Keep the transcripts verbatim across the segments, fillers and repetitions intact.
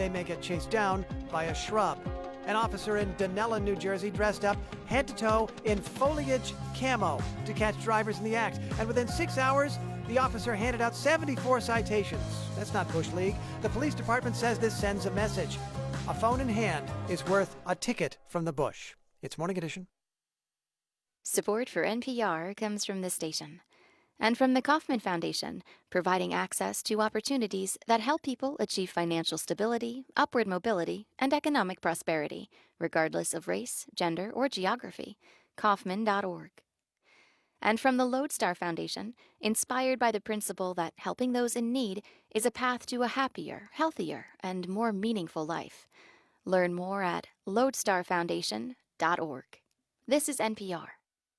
they may get chased down by a shrub. An officer in Dunellen, New Jersey, dressed up head to toe in foliage camo to catch drivers in the act. And within six hours, the officer handed out seventy-four citations. That's not Bush League. The police department says this sends a message. A phone in hand is worth a ticket from the bush. It's Morning Edition. Support for N P R comes from this station and from the Kauffman Foundation, providing access to opportunities that help people achieve financial stability, upward mobility, and economic prosperity, regardless of race, gender, or geography. Kauffman dot org. And from the Lodestar Foundation, inspired by the principle that helping those in need is a path to a happier, healthier, and more meaningful life. Learn more at lodestar foundation dot org. This is N P R.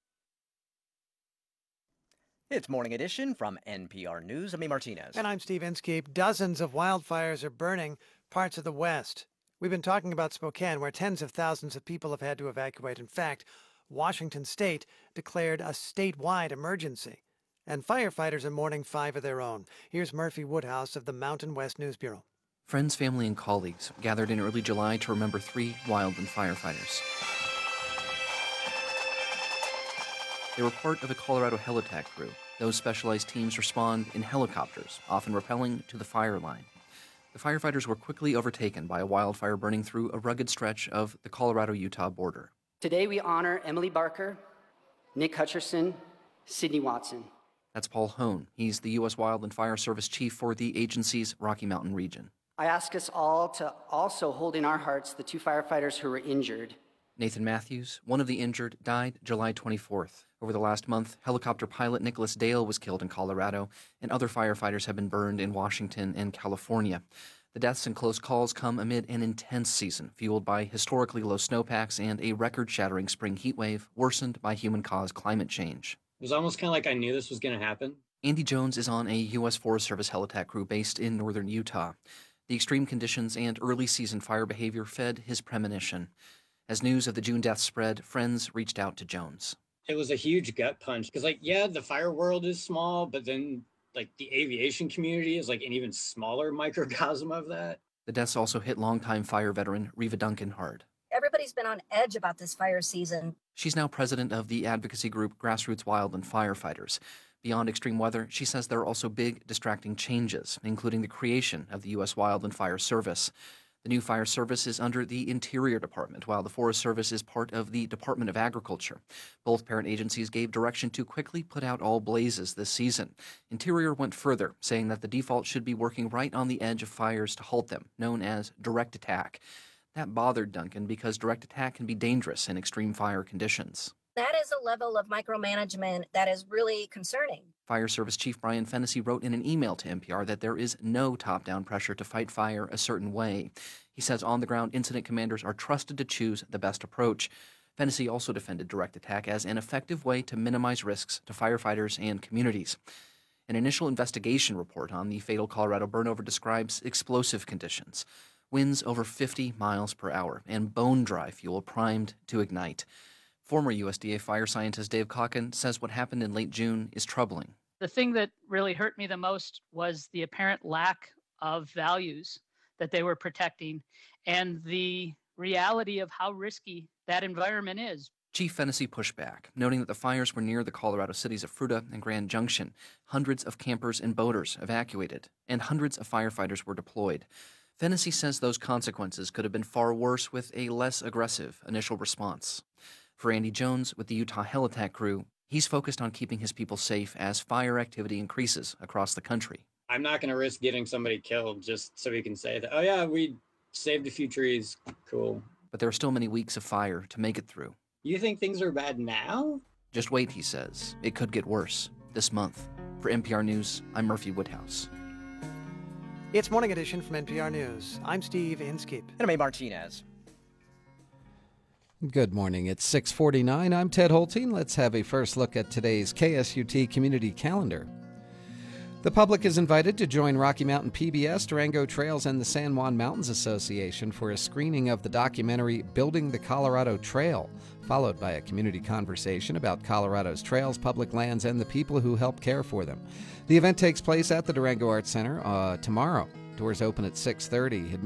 It's Morning Edition from N P R News. I'm A. Martinez. And I'm Steve Inskeep. Dozens of wildfires are burning parts of the West. We've been talking about Spokane, where tens of thousands of people have had to evacuate. In fact, Washington State declared a statewide emergency. And firefighters are mourning five of their own. Here's Murphy Woodhouse of the Mountain West News Bureau. Friends, family, and colleagues gathered in early July to remember three wildland firefighters. They were part of a Colorado helitack crew. Those specialized teams respond in helicopters, often rappelling to the fire line. The firefighters were quickly overtaken by a wildfire burning through a rugged stretch of the Colorado-Utah border. Today we honor Emily Barker, Nick Hutcherson, Sidney Watson. That's Paul Hone. He's the U S Wildland Fire Service chief for the agency's Rocky Mountain region. I ask us all to also hold in our hearts the two firefighters who were injured. Nathan Matthews, one of the injured, died July twenty-fourth. Over the last month, helicopter pilot Nicholas Dale was killed in Colorado, and other firefighters have been burned in Washington and California. The deaths and close calls come amid an intense season, fueled by historically low snowpacks and a record-shattering spring heatwave worsened by human-caused climate change. It was almost kind of like I knew this was going to happen. Andy Jones is on a U S Forest Service helitack crew based in northern Utah. The extreme conditions and early season fire behavior fed his premonition. As news of the June deaths spread, friends reached out to Jones. It was a huge gut punch because, like, yeah, the fire world is small, but then, like, the aviation community is, like, an even smaller microcosm of that. The deaths also hit longtime fire veteran Reva Duncan hard. Everybody's been on edge about this fire season. She's now president of the advocacy group Grassroots Wildland Firefighters. Beyond extreme weather, she says there are also big, distracting changes, including the creation of the U S Wildland Fire Service. The new fire service is under the Interior Department, while the Forest Service is part of the Department of Agriculture. Both parent agencies gave direction to quickly put out all blazes this season. Interior went further, saying that the default should be working right on the edge of fires to halt them, known as direct attack. That bothered Duncan because direct attack can be dangerous in extreme fire conditions. That is a level of micromanagement that is really concerning. Fire Service Chief Brian Fennessy wrote in an email to N P R that there is no top-down pressure to fight fire a certain way. He says on-the-ground incident commanders are trusted to choose the best approach. Fennessy also defended direct attack as an effective way to minimize risks to firefighters and communities. An initial investigation report on the fatal Colorado burnover describes explosive conditions, winds over fifty miles per hour, and bone-dry fuel primed to ignite. Former U S D A fire scientist Dave Calkin says what happened in late June is troubling. The thing that really hurt me the most was the apparent lack of values that they were protecting and the reality of how risky that environment is. Chief Fennessy pushed back, noting that the fires were near the Colorado cities of Fruita and Grand Junction. Hundreds of campers and boaters evacuated, and hundreds of firefighters were deployed. Fennessy says those consequences could have been far worse with a less aggressive initial response. For Andy Jones, with the Utah helitack crew, he's focused on keeping his people safe as fire activity increases across the country. I'm not going to risk getting somebody killed just so we can say that, oh yeah, we saved a few trees. Cool. But there are still many weeks of fire to make it through. You think things are bad now? Just wait, he says. It could get worse this month. For N P R News, I'm Murphy Woodhouse. It's Morning Edition from N P R News. I'm Steve Inskeep. And I'm A. Martinez. Good morning. It's six forty-nine. I'm Ted Holting. Let's have a first look at today's K S U T community calendar. The public is invited to join Rocky Mountain P B S, Durango Trails, and the San Juan Mountains Association for a screening of the documentary Building the Colorado Trail, followed by a community conversation about Colorado's trails, public lands, and the people who help care for them. The event takes place at the Durango Arts Center uh, tomorrow. Doors open at six thirty.